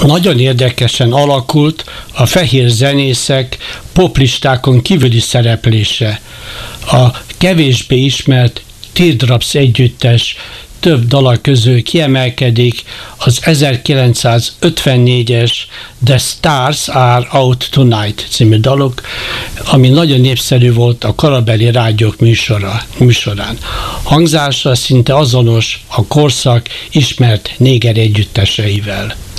Nagyon érdekesen alakult a fehér zenészek poplistákon kívüli szereplése. A kevésbé ismert Teardrops együttes több dala közül kiemelkedik az 1954-es The Stars Are Out Tonight című daluk, ami nagyon népszerű volt a korabeli rádiók műsorán. Hangzása szinte azonos a korszak ismert néger együtteseivel.